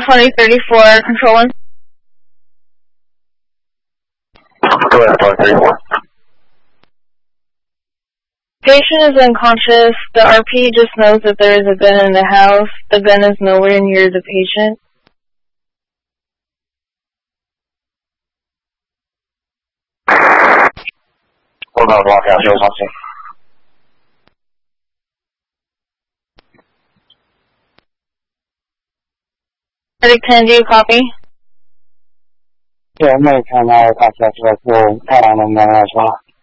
2034, control 1. Go ahead, 2034. Patient is unconscious. The RP just knows that there is a gun in the house. The gun is nowhere near the patient. What about lockout, show something? Medic 10, do you copy? Yeah, Medic 10, I copy that. We'll head on in there as well.